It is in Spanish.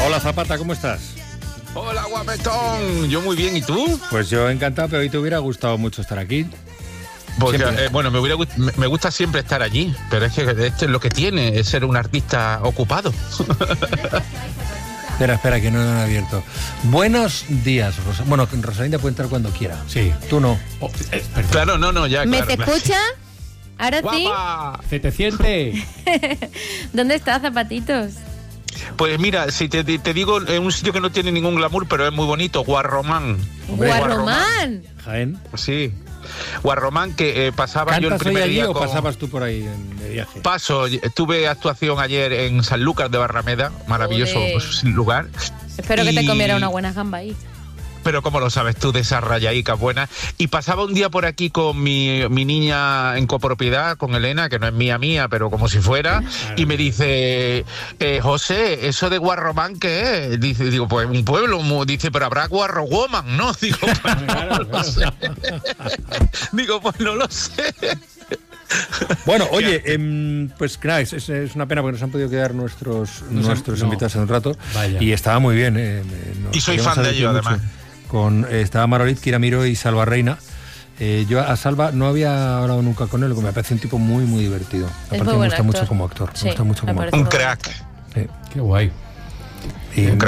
Hola Zapata, ¿cómo estás? Hola, guapetón. Yo muy bien, ¿y tú? Pues yo encantado, pero hoy te hubiera gustado mucho estar aquí. Porque, bueno, me gusta siempre estar allí, pero es que esto es lo que tiene, es ser un artista ocupado. Espera, que no lo han abierto. Buenos días, Bueno, Rosalinda puede entrar cuando quiera. Sí. Tú no. Claro, no, ya. ¿Me claro, te escucha? ¿Ahora ¡Guapa! sí? ¿Se te siente? ¿Dónde estás, zapatitos? Pues mira, si te digo, en un sitio que no tiene ningún glamour, pero es muy bonito, Guarromán. ¡Guarromán! Jaén. Sí. Guarromán, que pasaba yo el ¿Cantas hoy primer allí día o pasabas tú por ahí de viaje? Paso, tuve actuación ayer en Sanlúcar de Barrameda, maravilloso lugar. Espero que te comiera una buena gamba ahí. Pero como lo sabes tú, de esas rayadicas buenas. Y pasaba un día por aquí con mi niña en copropiedad, con Elena, que no es mía, pero como si fuera, y me dice, José, ¿eso de Guarromán qué es? Digo, pues un pueblo. Dice, pero habrá Guarrowoman, ¿no? Digo, pues no lo sé. Digo, pues no lo sé. Bueno, oye, pues nada, es una pena porque nos han podido quedar nuestros invitados en un rato. Vaya. Y estaba muy bien. Y soy fan de ellos, además. Estaba Marolit, Kiramiro y Salva Reina. Yo a Salva no había hablado nunca con él, porque me parece un tipo muy, muy divertido. Aparte me gusta mucho como actor. Sí, me gusta mucho como actor. Un crack. Qué guay. Y